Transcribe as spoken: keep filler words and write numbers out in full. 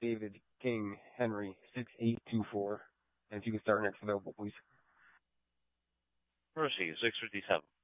David King Henry six eight two four. And if you can start next available, please. Proceed, six fifty-seven.